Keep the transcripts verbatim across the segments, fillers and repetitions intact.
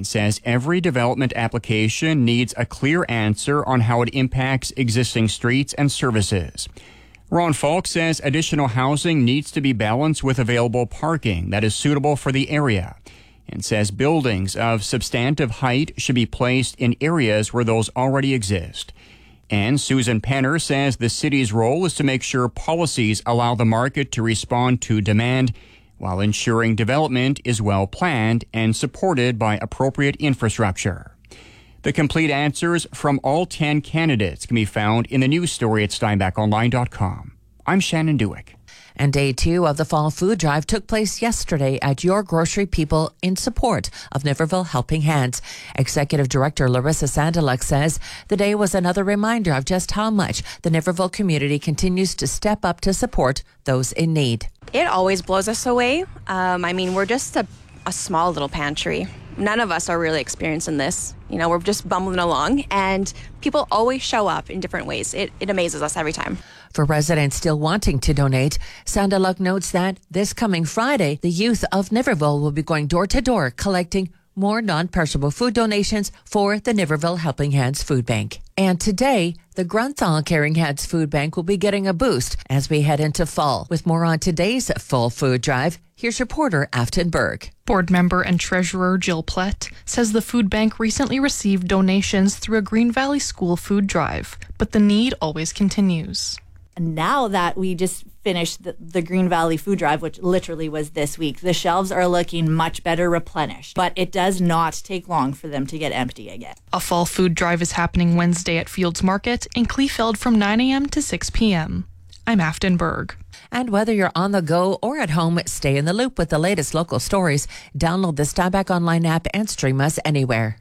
and says every development application needs a clear answer on how it impacts existing streets and services. Ron Falk says additional housing needs to be balanced with available parking that is suitable for the area, and says buildings of substantive height should be placed in areas where those already exist. And Susan Penner says the city's role is to make sure policies allow the market to respond to demand while ensuring development is well planned and supported by appropriate infrastructure. The complete answers from all ten candidates can be found in the news story at steinbach online dot com. I'm Shannon Dewick. And day two of the Fall Food Drive took place yesterday at Your Grocery People in support of Niverville Helping Hands. Executive Director Larissa Sandaluk says the day was another reminder of just how much the Niverville community continues to step up to support those in need. It always blows us away. Um, I mean, we're just a, a small little pantry. None of us are really experiencing this. You know, we're just bumbling along, and people always show up in different ways. It, it amazes us every time. For residents still wanting to donate, Sandaluk notes that this coming Friday, the youth of Niverville will be going door to door collecting more non-perishable food donations for the Niverville Helping Hands Food Bank. And today, the Grunthal Caring Hands Food Bank will be getting a boost as we head into fall. With more on today's Fall Food Drive, here's reporter Afton Berg. Board member and treasurer Jill Plett says the food bank recently received donations through a Green Valley School food drive, but the need always continues. And now that we just finished the, the Green Valley Food Drive, which literally was this week, the shelves are looking much better replenished, but it does not take long for them to get empty again. A fall food drive is happening Wednesday at Fields Market in Kleefeld from nine a.m. to six p.m. I'm Afton Berg. And whether you're on the go or at home, stay in the loop with the latest local stories. Download the Steinbach Online app and stream us anywhere.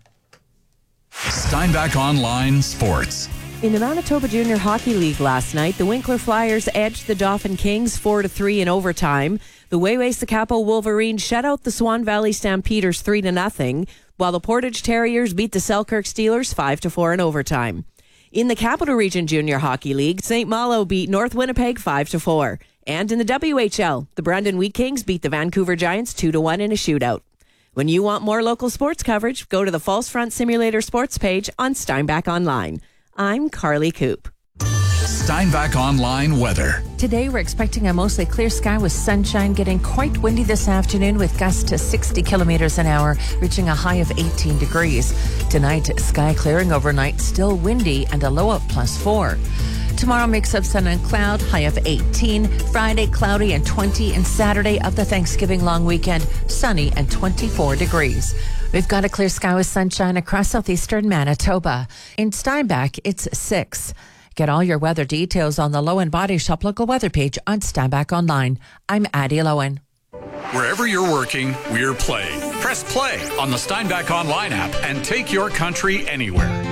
Steinbach Online Sports. In the Manitoba Junior Hockey League last night, the Winkler Flyers edged the Dauphin Kings four to three in overtime. The Wayway-Sakapo Wolverines shut out the Swan Valley Stampeders three to nothing, while the Portage Terriers beat the Selkirk Steelers five to four in overtime. In the Capital Region Junior Hockey League, Saint Malo beat North Winnipeg five to four. And in the W H L, the Brandon Wheat Kings beat the Vancouver Giants two to one in a shootout. When you want more local sports coverage, go to the False Front Simulator Sports page on Steinbach Online. I'm Carly Coop. Steinbach Online weather. Today, we're expecting a mostly clear sky with sunshine, getting quite windy this afternoon with gusts to sixty kilometers an hour, reaching a high of eighteen degrees. Tonight, sky clearing overnight, still windy and a low of plus four. Tomorrow, mix of sun and cloud, high of eighteen. Friday, cloudy and twenty. And Saturday of the Thanksgiving long weekend, sunny and twenty-four degrees. We've got a clear sky with sunshine across southeastern Manitoba. In Steinbach, it's six. Get all your weather details on the Lowen Body Shop local weather page on Steinbach Online. I'm Addie Lowen. Wherever you're working, we're playing. Press play on the Steinbach Online app and take your country anywhere.